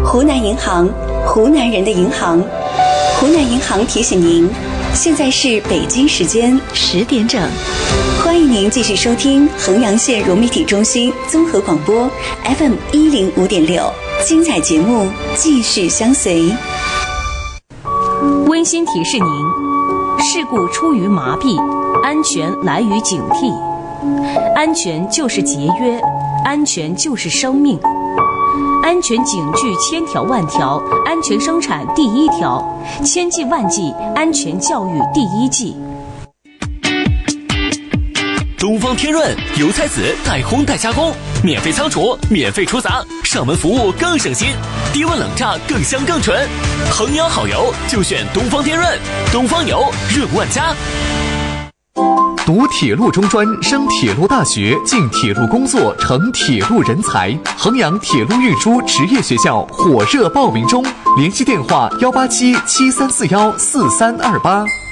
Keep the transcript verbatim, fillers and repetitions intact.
湖南银行，湖南人的银行。湖南银行提醒您，现在是北京时间十点整。欢迎您继续收听衡阳县融媒体中心综合广播 F M 一零五点六，精彩节目继续相随。 温馨提示您：事故出于麻痹，安全来于警惕。安全就是节约，安全就是生命。安全警句千条万条，安全生产第一条，千计万计安全教育第一计。 东方天润油菜籽带烘带加工，免费仓储，免费出杂，上门服务更省心，低温冷榨更香更纯。衡阳好油就选东方天润，东方油润万家。 读铁路中专，升铁路大学，进铁路工作，成铁路人才。衡阳铁路运输职业学校火热报名中，联系电话幺八七七三四幺四三二八。